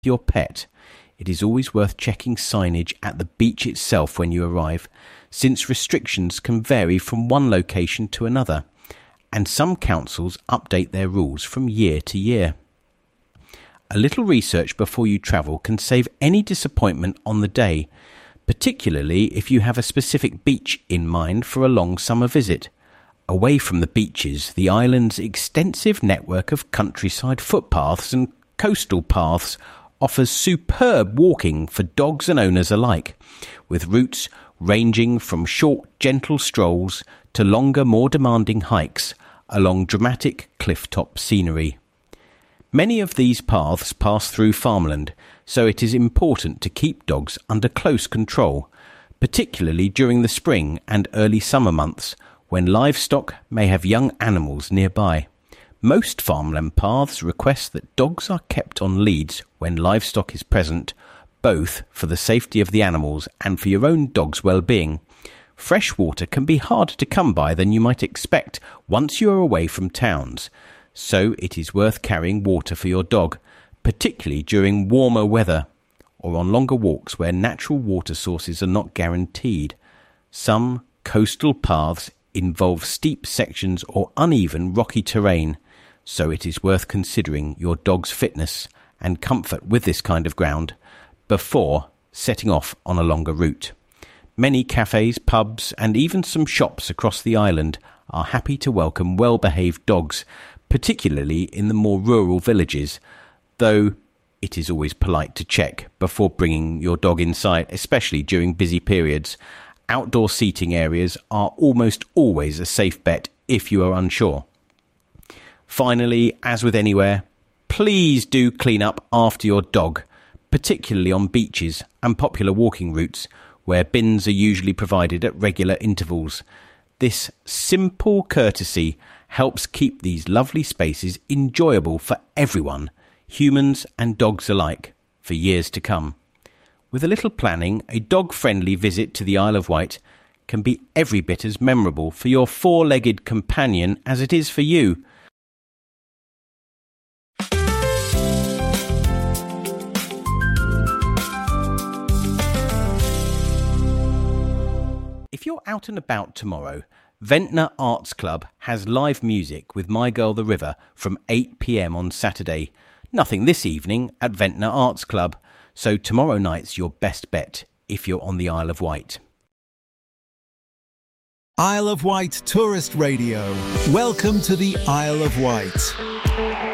your pet, it is always worth checking signage at the beach itself when you arrive, since restrictions can vary from one location to another, and some councils update their rules from year to year. A little research before you travel can save any disappointment on the day, particularly if you have a specific beach in mind for a long summer visit. Away from the beaches, the island's extensive network of countryside footpaths and coastal paths offers superb walking for dogs and owners alike, with routes ranging from short, gentle strolls to longer, more demanding hikes along dramatic cliff-top scenery. Many of these paths pass through farmland, so it is important to keep dogs under close control, particularly during the spring and early summer months, when livestock may have young animals nearby. Most farmland paths request that dogs are kept on leads when livestock is present, both for the safety of the animals and for your own dog's well-being. Fresh water can be harder to come by than you might expect once you are away from towns, so it is worth carrying water for your dog, particularly during warmer weather or on longer walks where natural water sources are not guaranteed. Some coastal paths involve steep sections or uneven rocky terrain, so it is worth considering your dog's fitness and comfort with this kind of ground before setting off on a longer route. Many cafes, pubs and even some shops across the island are happy to welcome well-behaved dogs, particularly in the more rural villages, though it is always polite to check before bringing your dog inside, especially during busy periods. Outdoor seating areas are almost always a safe bet if you are unsure. Finally, as with anywhere, please do clean up after your dog, particularly on beaches and popular walking routes where bins are usually provided at regular intervals. This simple courtesy helps keep these lovely spaces enjoyable for everyone, humans and dogs alike, for years to come. With a little planning, a dog-friendly visit to the Isle of Wight can be every bit as memorable for your four-legged companion as it is for you. If you're out and about tomorrow, Ventnor Arts Club has live music with My Girl the River from 8 p.m. on Saturday. Nothing this evening at Ventnor Arts Club, so tomorrow night's your best bet if you're on the Isle of Wight. Isle of Wight Tourist Radio. Welcome to the Isle of Wight.